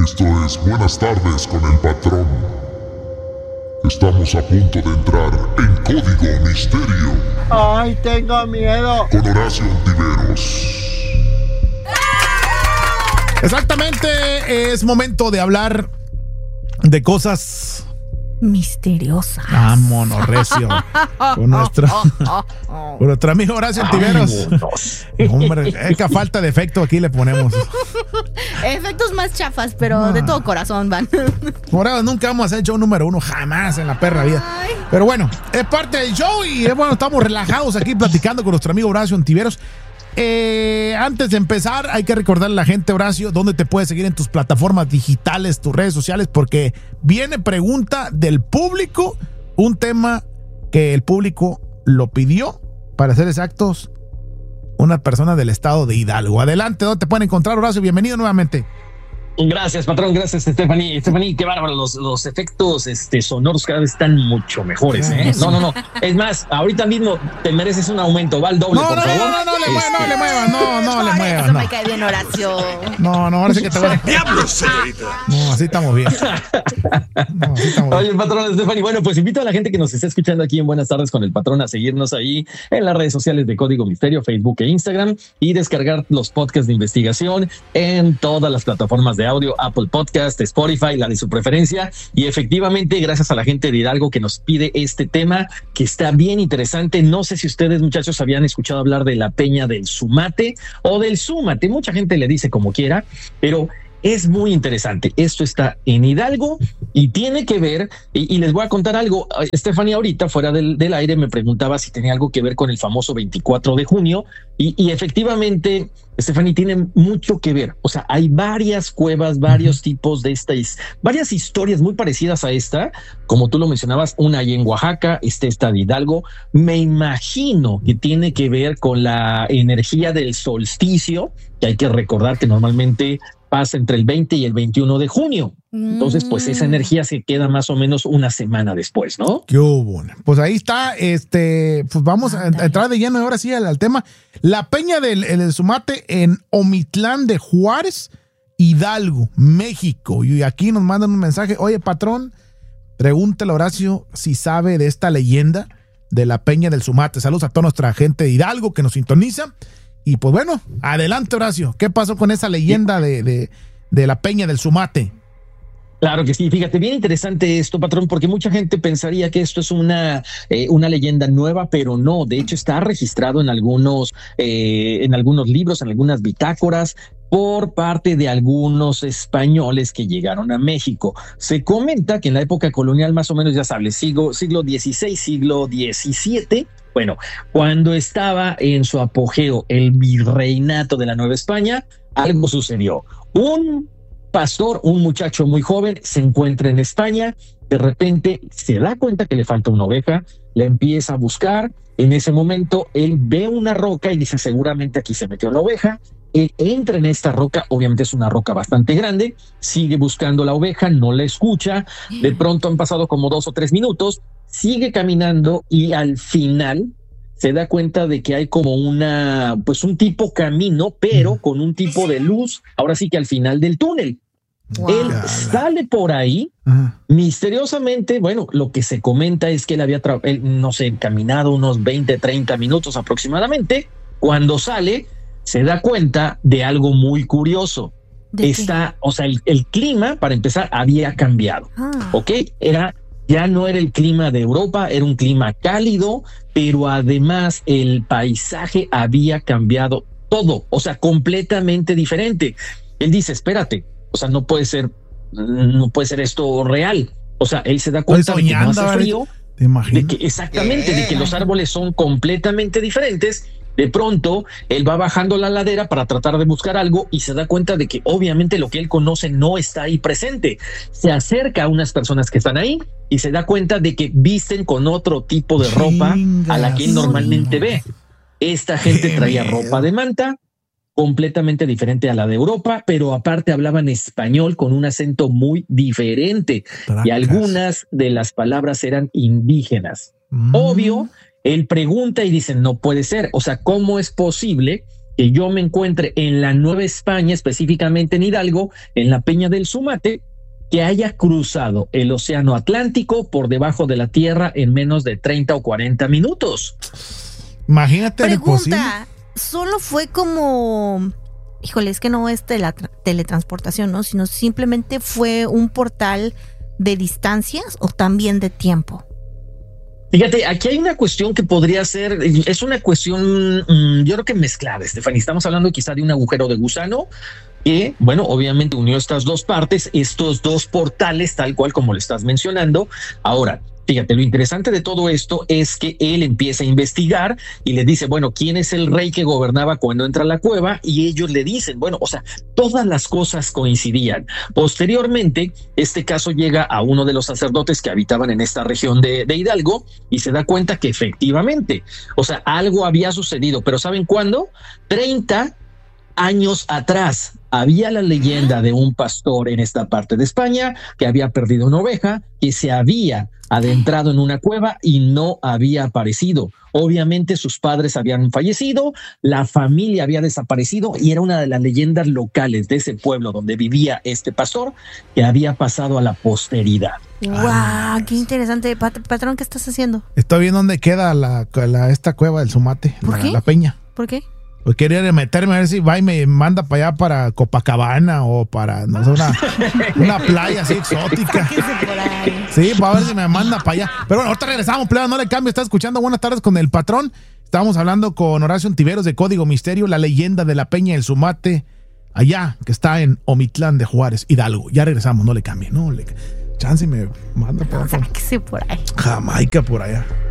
Esto es Buenas tardes con el patrón. Estamos a punto de entrar en Código Misterio. ¡Ay, tengo miedo! Con Horacio Ontiveros. Exactamente, es momento de hablar de cosas misteriosas. Vámonos, recio. Con nuestro amigo Horacio Ontiveros. Hombre, es que a falta de efecto aquí le ponemos. Efectos más chafas, pero de todo corazón van. Por eso nunca vamos a hacer show número 1, jamás en la perra vida. Ay. Pero bueno, es parte del show y bueno, estamos relajados aquí platicando con nuestro amigo Horacio Ontiveros. Antes de empezar, hay que recordarle a la gente, Horacio, dónde te puedes seguir en tus plataformas digitales, tus redes sociales, porque viene pregunta del público, un tema que el público lo pidió, para ser exactos, una persona del estado de Hidalgo. Adelante, ¿dónde te pueden encontrar, Horacio? Bienvenido nuevamente. Gracias, patrón, gracias, Stephanie, qué bárbaro, los efectos sonoros cada vez están mucho mejores, ¿eh? No, es más, ahorita mismo te mereces un aumento, va al doble, por favor. No le muevas. Eso me cae bien, Horacio. No, ahora sí que te voy a... ¡Diablo, señorita! No, así estamos bien. Oye, patrón Stephanie, bueno, pues invito a la gente que nos está escuchando aquí en Buenas tardes con el patrón a seguirnos ahí en las redes sociales de Código Misterio, Facebook e Instagram, y descargar los podcasts de investigación en todas las plataformas de audio, Apple Podcast, Spotify, la de su preferencia. Y efectivamente, gracias a la gente de Hidalgo que nos pide este tema que está bien interesante. No sé si ustedes, muchachos, habían escuchado hablar de la Peña del Sumate o del Súmate. Mucha gente le dice como quiera, pero es muy interesante. Esto está en Hidalgo y tiene que ver, y les voy a contar algo. Stephanie ahorita fuera del aire me preguntaba si tenía algo que ver con el famoso 24 de junio y efectivamente, Stephanie, tiene mucho que ver. O sea, hay varias cuevas, varios tipos de varias historias muy parecidas a esta, como tú lo mencionabas, una ahí en Oaxaca, esta de Hidalgo. Me imagino que tiene que ver con la energía del solsticio, que hay que recordar que normalmente pasa entre el 20 y el 21 de junio. Entonces, pues esa energía se queda más o menos una semana después, ¿no? Qué hubo. Pues ahí está, pues vamos a entrar de lleno ahora sí al tema. La Peña del Sumate en Omitlán de Juárez, Hidalgo, México. Y aquí nos mandan un mensaje. Oye, patrón, pregúntale a Horacio si sabe de esta leyenda de la Peña del Sumate. Saludos a toda nuestra gente de Hidalgo que nos sintoniza. Y pues bueno, adelante, Horacio. ¿Qué pasó con esa leyenda de la Peña del Sumate? Claro que sí, fíjate, bien interesante esto, patrón, porque mucha gente pensaría que esto es una leyenda nueva, pero no. De hecho, está registrado en algunos libros, en algunas bitácoras, por parte de algunos españoles que llegaron a México. Se comenta que en la época colonial, más o menos, ya sabes, siglo XVI, siglo XVII, bueno, cuando estaba en su apogeo el virreinato de la Nueva España, algo sucedió. Un pastor, un muchacho muy joven, se encuentra en España, de repente se da cuenta que le falta una oveja, la empieza a buscar. En ese momento él ve una roca y dice, seguramente aquí se metió la oveja. Él entra en esta roca, obviamente es una roca bastante grande, sigue buscando la oveja, no la escucha. De pronto han pasado como 2 o 3 minutos, sigue caminando y al final se da cuenta de que hay como un tipo camino, pero con un tipo de luz, ahora sí que al final del túnel. Wow. Él sale por ahí, misteriosamente, bueno, lo que se comenta es que él había, caminado unos 20, 30 minutos aproximadamente. Cuando sale, se da cuenta de algo muy curioso. El clima, para empezar, había cambiado, ¿ok? Ya no era el clima de Europa, era un clima cálido, pero además el paisaje había cambiado todo, o sea, completamente diferente. Él dice, espérate, o sea, no puede ser esto real. O sea, él se da cuenta de que no hace frío, de que los árboles son completamente diferentes. De pronto, él va bajando la ladera para tratar de buscar algo y se da cuenta de que obviamente lo que él conoce no está ahí presente. Se acerca a unas personas que están ahí y se da cuenta de que visten con otro tipo de ropa a la que él normalmente ve. Esta gente traía ropa de manta completamente diferente a la de Europa, pero aparte hablaban español con un acento muy diferente. Y algunas de las palabras eran indígenas. Obvio, él pregunta y dice, no puede ser. O sea, ¿cómo es posible que yo me encuentre en la Nueva España, específicamente en Hidalgo, en la Peña del Sumate, que haya cruzado el Océano Atlántico por debajo de la Tierra en menos de 30 o 40 minutos. Imagínate. Pregunta, ¿solo fue como... Híjole, es que no es teletransportación, ¿no? Sino simplemente fue un portal de distancias o también de tiempo. Fíjate, aquí hay una cuestión que podría ser, es una cuestión, yo creo que mezclada, Stephanie. Estamos hablando quizá de un agujero de gusano que, bueno, obviamente unió estas dos partes, estos dos portales, tal cual como lo estás mencionando. Ahora, fíjate, lo interesante de todo esto es que él empieza a investigar y le dice, bueno, ¿quién es el rey que gobernaba cuando entra a la cueva? Y ellos le dicen, bueno, o sea, todas las cosas coincidían. Posteriormente, este caso llega a uno de los sacerdotes que habitaban en esta región de Hidalgo y se da cuenta que efectivamente, o sea, algo había sucedido, pero ¿saben cuándo? 30 años atrás había la leyenda de un pastor en esta parte de España que había perdido una oveja, que se había adentrado en una cueva y no había aparecido. Obviamente sus padres habían fallecido, la familia había desaparecido y era una de las leyendas locales de ese pueblo donde vivía este pastor que había pasado a la posteridad. ¡Wow! ¡Qué interesante! Patrón, ¿qué estás haciendo? Estoy viendo dónde queda esta cueva del Sumate, la peña. ¿Por qué? Pues quería meterme a ver si va y me manda para allá, para Copacabana o para, no sé, una playa así exótica. Sí, para ver si me manda para allá. Pero bueno, ahorita regresamos, plebe, no le cambie. Está escuchando Buenas Tardes con el Patrón. Estábamos hablando con Horacio Ontiveros de Código Misterio, la leyenda de la Peña del Sumate, allá, que está en Omitlán de Juárez, Hidalgo. Ya regresamos, no le cambie, no le chance me manda para allá. Que sí, por ahí. Jamaica por allá.